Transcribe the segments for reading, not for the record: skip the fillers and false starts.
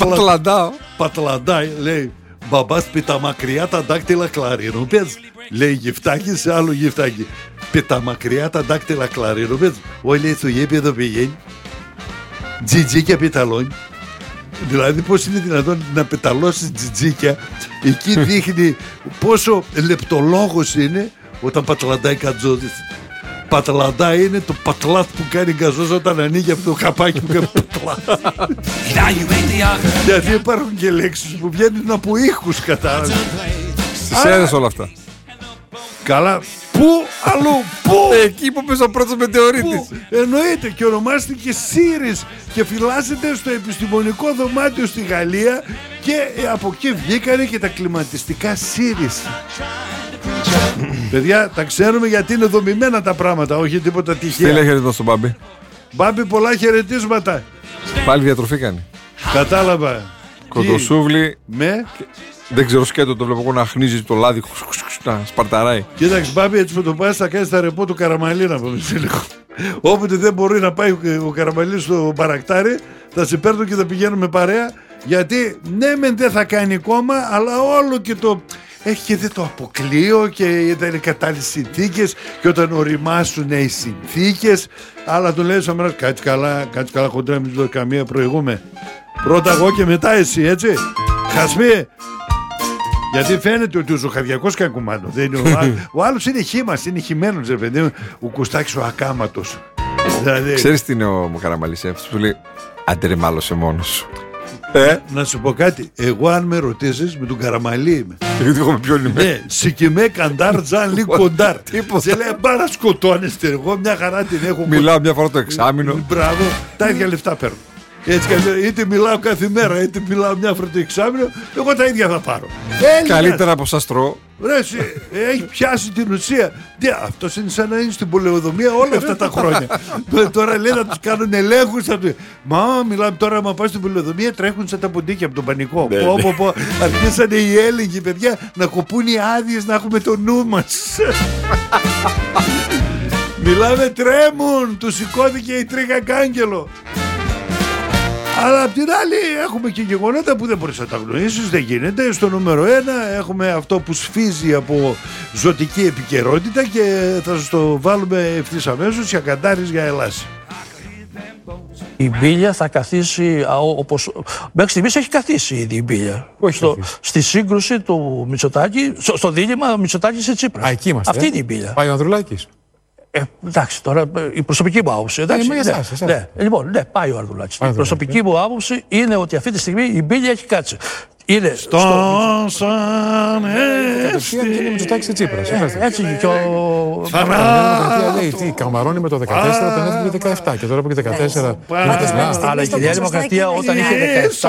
Πατλαντάει, λέει. Μπαμπάς πιταμακριά τα δάκτυλα κλαρίνοπες. Λέει γυφτάκι σε άλλο γυφτάκι. Πιταμακριά τα δάκτυλα κλαρίνοπες. Όχι, λέει, στο γήπεδο πηγαίνει. Τζιτζίκια πιταλώνει. Δηλαδή πώς είναι δυνατόν να πεταλώσεις τζιτζίκια. Εκεί δείχνει πόσο λεπτολόγος είναι όταν πατλαντάει κατζόδης. Πατλαντά είναι το πατλάτ που κάνει γκαζός όταν ανοίγει από το καπάκι που κάνει πατλάτ. Γιατί υπάρχουν και λέξεις που βγαίνουν από ήχους, κατάλαβες. Στις έδες όλα αυτά. Καλά, πού αλλού, πού. Εκεί που πες ο πρώτος μετεωρίτης. Εννοείται, και ονομάστηκε Σύρις και φυλάσσεται στο επιστημονικό δωμάτιο στη Γαλλία και από εκεί βγήκανε και τα κλιματιστικά Σύρις. Παιδιά, τα ξέρουμε γιατί είναι δομημένα τα πράγματα, όχι τίποτα τυχαία. Στείλε χαιρετισμό στον Μπάμπη. Μπάμπη, πολλά χαιρετίσματα. Πάλι διατροφή κάνει. Κατάλαβα. Κοντοσούβλι. Με. Δεν ξέρω σκέτο, το βλέπω εγώ να χνίζει το λάδι, να σπαρταράει. Κοίταξε, Μπάμπη, έτσι που το πας θα κάνεις τα ρεπό του Καραμαλή, να πούμε σε λίγο. Όποτε δεν μπορεί να πάει ο Καραμαλής στο μπαρακτάρι, θα σε παίρνω και θα πηγαίνουμε παρέα. Γιατί ναι, μεν δεν θα κάνει κόμμα, αλλά όλο και το. Έχει και δει το αποκλείο και δεν είναι κατάλληλες συνθήκες. Και όταν οριμάσουν οι συνθήκες, αλλά του λέει ο κάτσε καλά χοντρά, μην του καμία προηγούμε. Πρώτα εγώ και μετά εσύ, έτσι. Χασμί. Γιατί φαίνεται ότι ο Ζωχαδιακός κάνει κουμάντο. Ο άλλος είναι χήμας, είναι χυμένος, ρε παιδί μου. Ο Κουστάκης ο ακάματος. Δηλαδή... Ξέρεις τι είναι ο Καραμαλής, που λέει άντε ρε μάλωσε μόνος σου. Να σου πω κάτι. Εγώ, αν με ρωτήσεις, με τον Καραμαλή είμαι. Γιατί εγώ με ποιον είμαι. Ναι, σικιμέ καντάρ, τζαν λί κοντάρ. Σε λέει μπάρα σκοτώνεστε. Εγώ μια χαρά την έχω. Μιλάω μια φορά το εξάμηνο. Μπράβο, τα ίδια λεφτά παίρνω. Έτσι, είτε μιλάω κάθε μέρα, είτε μιλάω μια φορά το εξάμηνο, εγώ τα ίδια θα πάρω. Καλύτερα από σας τρώω. Ρε, έχει πιάσει την ουσία. Αυτός είναι σαν να είναι στην πολεοδομία όλα αυτά τα χρόνια. Τώρα λέει να τους κάνουν ελέγχους. Μα μιλάμε τώρα, άμα πάει στην πολεοδομία, τρέχουν σαν τα ποντίκια από τον πανικό. Αρχίσανε οι έλεγχοι, παιδιά, να κοπούν οι άδειες, να έχουμε το νου μας. Μιλάμε, τρέμουν. Του σηκώθηκε η τρίχα κάγκελο. Αλλά απ' την άλλη έχουμε και γεγονότα που δεν μπορείς να τα γνωρίσεις, δεν γίνεται. Στο νούμερο 1 έχουμε αυτό που σφίζει από ζωτική επικαιρότητα και θα σας το βάλουμε ευθύς αμέσως για Καντάρης για Ελλάς. Η μπίλια θα καθίσει όπως... Μέχρι στιγμής έχει καθίσει ήδη η μπίλια. Στη σύγκρουση του Μητσοτάκη, στο δίλημμα Μητσοτάκη σε Τσίπρα. Αυτή είναι η μπίλια. Πάει ο Ανδρουλάκης. Εντάξει, τώρα η προσωπική μου άποψη. Λοιπόν, ναι, πάει ο Αρδουλάκης. Η προσωπική μου άποψη είναι ότι αυτή τη στιγμή η μπίλια έχει κάτσει. Είναι στο σαν κατευθείαν και είναι Μητσοτάκης σε Τσίπρας. Έτσι και ο... λέει τι, Καμαρώνει με το 14 τον έφυγε 17 και τώρα που έχει 14 αλλά η Νέα Δημοκρατία όταν είχε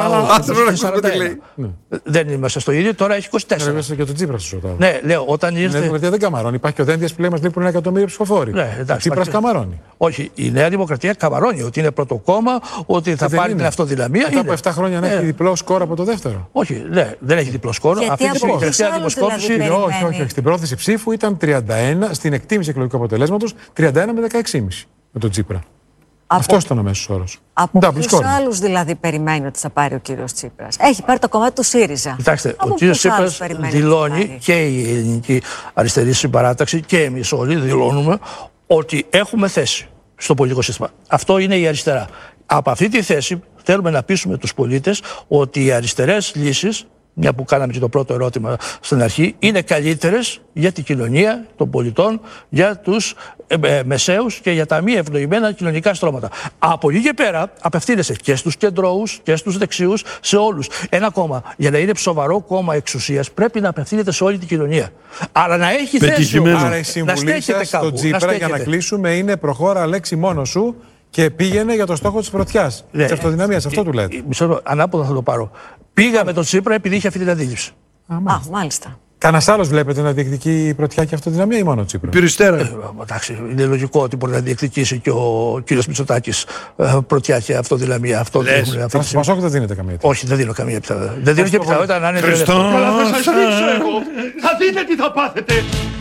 17 δεν είμαστε στο ίδιο, τώρα έχει 24. Είμαστε και τον Τσίπρα σου ρωτάω. Ναι, λέω όταν ήρθε... Η Νέα Δημοκρατία δεν καμαρώνει, υπάρχει και ο Δένδιας που λέει μας λείπουν 1 εκατομμύριο ψηφοφόροι. Ο Τσίπρας καμαρώνει. Όχι, η Νέα Δημοκρατία καμαρώνει ότι είναι πρώτο κόμμα, ότι θα πάρει την αυτοδυναμία. Μετά από 7 χρόνια να έχει διπλό σκορ από το δεύτερο. Όχι, δεν έχει διπλό σκορ. Αυτή τη τελευταία δημοσκόπηση. Όχι. Στην πρόθεση ψήφου ήταν 31, στην εκτίμηση εκλογικού αποτελέσματος 31 με 16,5 με τον Τσίπρα. Αυτός ήταν ο μέσος όρος. Από ποιους άλλους δηλαδή περιμένει ότι θα πάρει ο κύριος Τσίπρας? Έχει πάρει το κομμάτι του ΣΥΡΙΖΑ. Κοιτάξτε, ο κύριος Τσίπρας δηλώνει και η Ελληνική Αριστερή Συμπαράταξη και εμείς όλοι δηλώνουμε ότι έχουμε θέση στο πολιτικό σύστημα. Αυτό είναι η αριστερά. Από αυτή τη θέση θέλουμε να πείσουμε τους πολίτες ότι οι αριστερές λύσεις, μια που κάναμε και το πρώτο ερώτημα στην αρχή, είναι καλύτερες για την κοινωνία των πολιτών, για τους μεσαίους και για τα μη ευνοημένα κοινωνικά στρώματα. Από εκεί και πέρα απευθύνεσαι και στους κεντρώους και στους δεξιούς, σε όλους. Ένα κόμμα, για να είναι σοβαρό κόμμα εξουσίας, πρέπει να απευθύνεται σε όλη την κοινωνία. Αλλά να έχει θέση. Άρα η συμβουλή σας στον Τσίπρα, για να κλείσουμε, είναι προχώρα Αλέξη μόνος σου και πήγαινε για το στόχο της πρωτιάς, της αυτοδυναμίας. Αυτό του λέτε. Ανάποδα θα το πάρω. Πήγα με τον Τσίπρα επειδή είχε αυτή την αντίληψη. Μάλιστα. Κανένας άλλος βλέπετε να διεκδικεί πρωτιά και αυτοδυναμία ή μόνο ο Τσίπρας? Πυριστέρα. Εντάξει, είναι λογικό ότι μπορεί να διεκδικήσει και ο κύριος Μητσοτάκης πρωτιά και αυτοδυναμία. Αυτό δεν είναι. Θα σας δεν δίνετε καμία πιθανότητα? Όχι, δεν δίνω καμία πιθανότητα. Δεν δίνω και πιθανότητα να είναι. Χριστό. Αλλά θα σας δείξω εγώ. Θα δείτε τι θα πάθετε.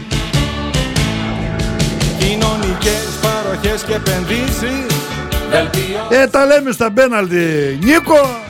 Κοινωνικές παροχές και επενδύσεις. Τα λέμε στα πέναλτι. Νίκο!